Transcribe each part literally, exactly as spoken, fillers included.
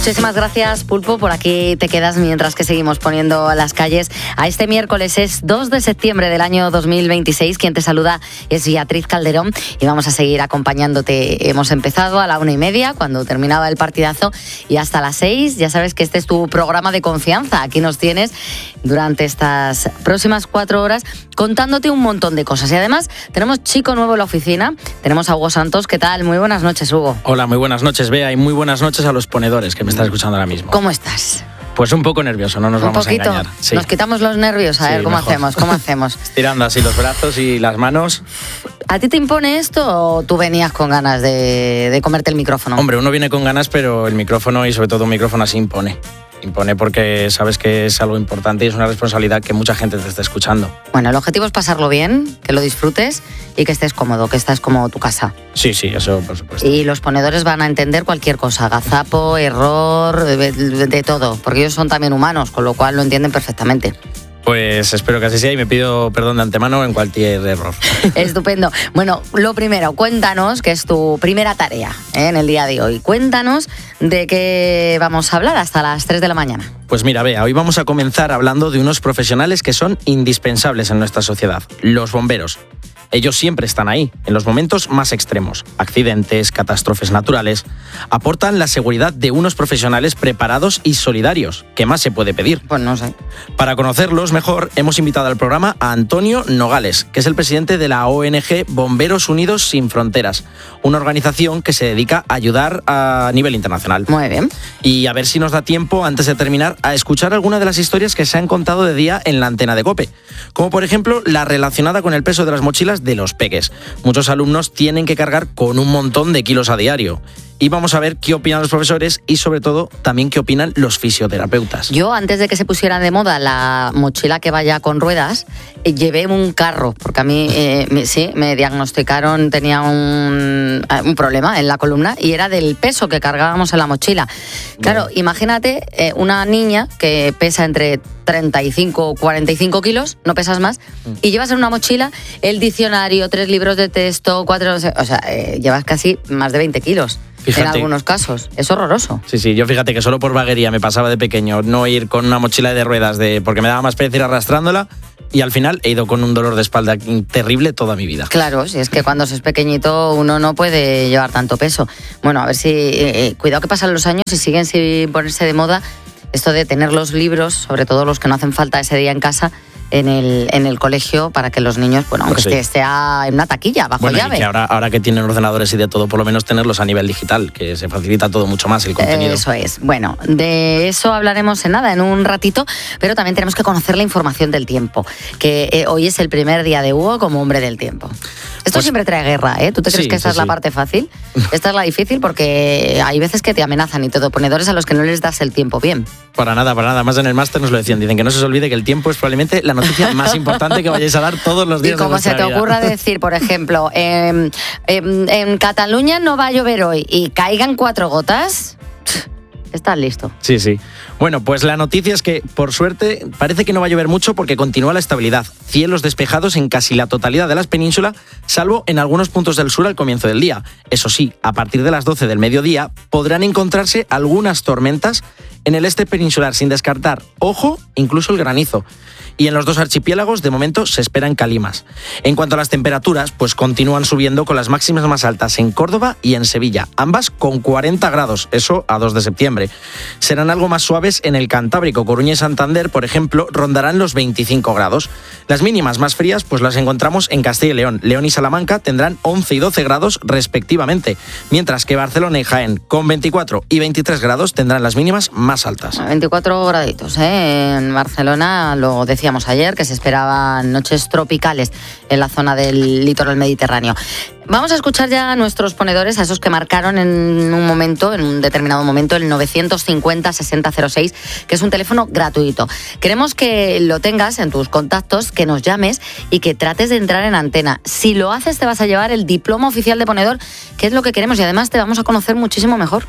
Muchísimas gracias, Pulpo, por aquí te quedas mientras que seguimos poniendo las calles a este miércoles. Es dos de septiembre del año dos mil veintiséis. Quien te saluda es Beatriz Calderón y vamos a seguir acompañándote. Hemos empezado a la una y media, cuando terminaba el partidazo, y hasta las seis. Ya sabes que este es tu programa de confianza. Aquí nos tienes durante estas próximas cuatro horas contándote un montón de cosas. Y además tenemos chico nuevo en la oficina. Tenemos a Hugo Santos. ¿Qué tal? Muy buenas noches, Hugo. Hola, muy buenas noches, Bea, y muy buenas noches a los ponedores que me están escuchando ahora mismo. ¿Cómo estás? Pues un poco nervioso, no nos ¿Un vamos poquito? a engañar. Sí. Nos quitamos los nervios, a Sí, ver cómo mejor. hacemos, cómo hacemos. Estirando así los brazos y las manos. ¿A ti te impone esto o tú venías con ganas de, de comerte el micrófono? Hombre, uno viene con ganas, pero el micrófono, y sobre todo un micrófono así, impone. Impone porque sabes que es algo importante y es una responsabilidad que mucha gente te está escuchando. Bueno, el objetivo es pasarlo bien, que lo disfrutes y que estés cómodo, que estás como tu casa. Sí, sí, eso por supuesto. Y los ponedores van a entender cualquier cosa, gazapo, error, de, de todo, porque ellos son también humanos, con lo cual lo entienden perfectamente. Pues espero que así sea y me pido perdón de antemano en cualquier error. Estupendo. Bueno, lo primero, cuéntanos, que es tu primera tarea, ¿eh? En el día de hoy. Cuéntanos de qué vamos a hablar hasta las tres de la mañana. Pues mira, Bea, hoy vamos a comenzar hablando de unos profesionales que son indispensables en nuestra sociedad, los bomberos. Ellos siempre están ahí, en los momentos más extremos, accidentes, catástrofes naturales. Aportan la seguridad de unos profesionales preparados y solidarios. ¿Qué más se puede pedir? Pues no sé. Para conocerlos mejor, hemos invitado al programa a Antonio Nogales, que es el presidente de la O N G Bomberos Unidos Sin Fronteras, una organización que se dedica a ayudar a nivel internacional. Muy bien. Y a ver si nos da tiempo, antes de terminar, a escuchar algunas de las historias que se han contado de día en la antena de COPE, como por ejemplo la relacionada con el peso de las mochilas de los peques. Muchos alumnos tienen que cargar con un montón de kilos a diario. Y vamos a ver qué opinan los profesores y, sobre todo, también qué opinan los fisioterapeutas. Yo, antes de que se pusiera de moda la mochila que vaya con ruedas, eh, llevé un carro, porque a mí, eh, me, sí, me diagnosticaron, tenía un, un problema en la columna y era del peso que cargábamos en la mochila. Claro, bueno. Imagínate eh, una niña que pesa entre treinta y cinco o cuarenta y cinco kilos, no pesas más, mm. y llevas en una mochila el diccionario, tres libros de texto, cuatro, o sea, eh, llevas casi más de veinte kilos. Fíjate. En algunos casos. Es horroroso. Sí, sí, yo fíjate que solo por vaguería me pasaba de pequeño no ir con una mochila de ruedas de porque me daba más pereza ir arrastrándola, y al final he ido con un dolor de espalda terrible toda mi vida. Claro, si es que cuando se es pequeñito uno no puede llevar tanto peso. Bueno, a ver si... Eh, cuidado que pasan los años y siguen sin ponerse de moda esto de tener los libros, sobre todo los que no hacen falta ese día en casa, en el, en el colegio, para que los niños, bueno, aunque pues sí. esté en una taquilla, bajo bueno, llave. Y que ahora, ahora que tienen ordenadores y de todo, por lo menos tenerlos a nivel digital, que se facilita todo mucho más el contenido. Eso es. Bueno, de eso hablaremos en nada, en un ratito, pero también tenemos que conocer la información del tiempo, que eh, hoy es el primer día de Hugo como hombre del tiempo. Esto pues, siempre trae guerra, ¿eh? ¿Tú te crees sí, que esta sí, es la sí. parte fácil? Esta es la difícil porque hay veces que te amenazan y todo, ponedores a los que no les das el tiempo bien. Para nada, para nada. Más en el máster nos lo decían. Dicen que no se os olvide que el tiempo es probablemente la noticia más importante que vayáis a dar todos los días. Y como de se te vida. ocurra decir, por ejemplo, eh, eh, en Cataluña no va a llover hoy y caigan cuatro gotas, estás listo. Sí, sí. Bueno, pues la noticia es que, por suerte, parece que no va a llover mucho porque continúa la estabilidad. Cielos despejados en casi la totalidad de la península, salvo en algunos puntos del sur al comienzo del día. Eso sí, a partir de las doce del mediodía podrán encontrarse algunas tormentas en el este peninsular, sin descartar, ojo, incluso el granizo. Y en los dos archipiélagos, de momento, se esperan calimas. En cuanto a las temperaturas, pues continúan subiendo con las máximas más altas en Córdoba y en Sevilla, ambas con cuarenta grados, eso a dos de septiembre. Serán algo más suaves en el Cantábrico, Coruña y Santander, por ejemplo, rondarán los veinticinco grados. Las mínimas más frías, pues las encontramos en Castilla y León. León y Salamanca tendrán once y doce grados respectivamente, mientras que Barcelona y Jaén, con veinticuatro y veintitrés grados, tendrán las mínimas más altas. veinticuatro graditos, ¿eh? En Barcelona, lo decía ayer, que se esperaban noches tropicales en la zona del litoral mediterráneo. Vamos a escuchar ya a nuestros ponedores, a esos que marcaron en un momento, en un determinado momento, el novecientos cincuenta sesenta cero seis, que es un teléfono gratuito. Queremos que lo tengas en tus contactos, que nos llames y que trates de entrar en antena. Si lo haces, te vas a llevar el diploma oficial de ponedor, que es lo que queremos, y además te vamos a conocer muchísimo mejor.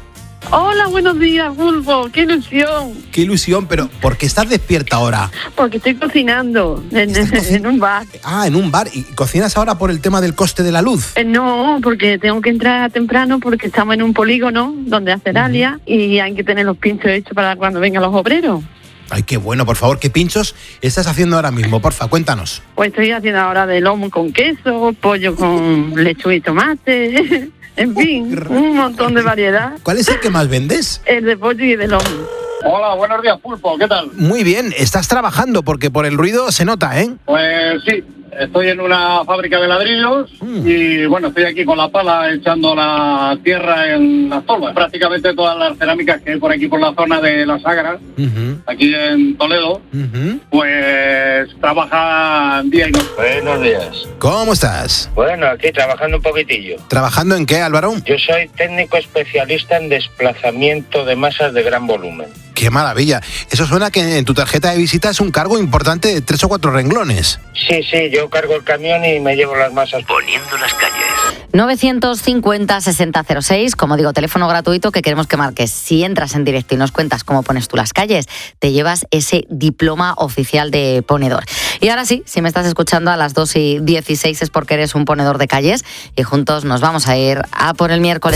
Hola, buenos días, Pulpo. ¡Qué ilusión! ¡Qué ilusión! Pero ¿por qué estás despierta ahora? Porque estoy cocinando en, cocin- en un bar. Ah, en un bar. ¿Y cocinas ahora por el tema del coste de la luz? Eh, No, porque tengo que entrar temprano porque estamos en un polígono donde hacer alia y hay que tener los pinchos hechos para cuando vengan los obreros. Ay, qué bueno, por favor. ¿Qué pinchos estás haciendo ahora mismo? Porfa, cuéntanos. Pues estoy haciendo ahora de lomo con queso, pollo con lechuga y tomate, en fin, un montón de variedad. ¿Cuál es el que más vendes? El de pollo y de lomo. Hola, buenos días, Pulpo, ¿qué tal? Muy bien, estás trabajando porque por el ruido se nota, ¿eh? Pues sí, estoy en una fábrica de ladrillos Mm. y bueno, estoy aquí con la pala echando la tierra en las tolvas. Prácticamente todas las cerámicas que hay por aquí por la zona de la Sagra, Ujú, aquí en Toledo, ujú. pues trabajan día y noche. Buenos días. ¿Cómo estás? Bueno, aquí trabajando un poquitillo. ¿Trabajando en qué, Álvaro? Yo soy técnico especialista en desplazamiento de masas de gran volumen. ¡Qué maravilla! Eso suena que en tu tarjeta de visita es un cargo importante de tres o cuatro renglones. Sí, sí, yo cargo el camión y me llevo las masas. Poniendo las calles. novecientos cincuenta, sesenta cero seis, como digo, teléfono gratuito que queremos que marques. Si entras en directo y nos cuentas cómo pones tú las calles, te llevas ese diploma oficial de ponedor. Y ahora sí, si me estás escuchando a las dos y dieciséis es porque eres un ponedor de calles y juntos nos vamos a ir a por el miércoles.